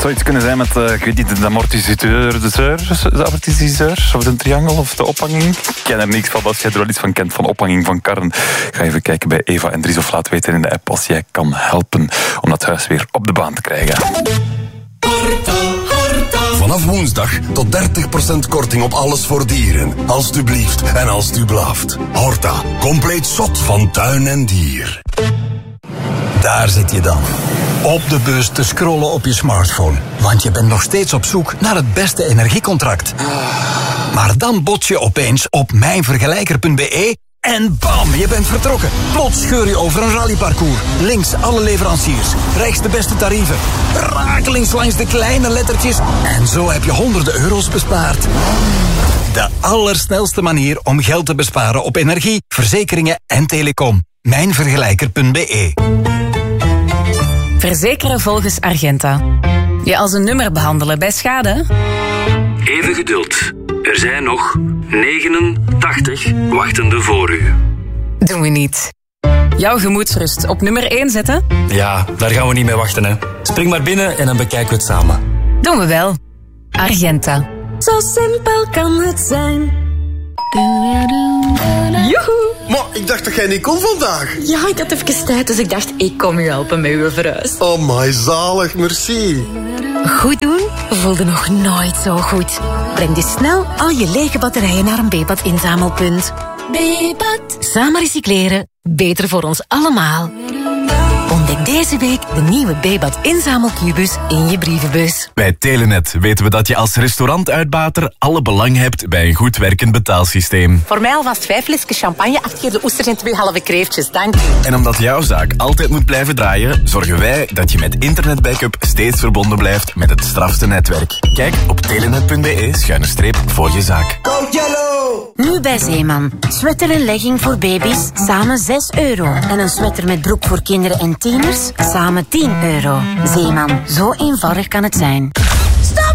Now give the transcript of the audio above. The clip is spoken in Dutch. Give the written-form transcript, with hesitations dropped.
zou iets kunnen zijn met, ik weet niet, de amortiseur of de triangel of de ophanging. Ik ken er niks van. Als jij er wel iets van kent, van ophanging van karren, ga even kijken bij Eva en Dries of laat weten in de app als jij kan helpen om dat huis weer op de baan te krijgen. Vanaf woensdag tot 30% korting op alles voor dieren. Alsjeblieft en als u blaft. Horta, compleet zot van tuin en dier. Daar zit je dan. Op de bus te scrollen op je smartphone. Want je bent nog steeds op zoek naar het beste energiecontract. Maar dan bots je opeens op mijnvergelijker.be en bam, je bent vertrokken. Plots scheur je over een rallyparcours. Links alle leveranciers. Rechts de beste tarieven. Rakelings langs de kleine lettertjes. En zo heb je honderden euro's bespaard. De allersnelste manier om geld te besparen op energie, verzekeringen en telecom. Mijnvergelijker.be. Verzekeren volgens Argenta. Je als een nummer behandelen bij schade? Even geduld. Er zijn nog 89 wachtende voor u. Doen we niet. Jouw gemoedsrust op nummer 1 zetten? Ja, daar gaan we niet mee wachten, hè. Spring maar binnen en dan bekijken we het samen. Doen we wel. Argenta. Zo simpel kan het zijn. Joehoe! Maar ik dacht dat jij niet kon vandaag. Ja, ik had even tijd, dus ik dacht, ik kom u helpen met uw verhuis. Oh my, zalig, merci. Goed doen voelde nog nooit zo goed. Breng dus snel al je lege batterijen naar een Bebad inzamelpunt. Bebad. Samen recycleren, beter voor ons allemaal. Ontdek deze week de nieuwe Bebad inzamelkubus in je brievenbus. Bij Telenet weten we dat je als restaurantuitbater alle belang hebt bij een goed werkend betaalsysteem. Voor mij alvast 5 flesjes champagne, 8 keer de oesters en 2 halve kreeftjes, dank u. En omdat jouw zaak altijd moet blijven draaien, zorgen wij dat je met internetbackup steeds verbonden blijft met het strafste netwerk. Kijk op telenet.be/voor je zaak. Go Yellow! Nu bij Zeeman. Sweater en legging voor baby's, samen €6. En een sweater met broek voor kinderen en tieners, samen €10. Zeeman, zo eenvoudig kan het zijn.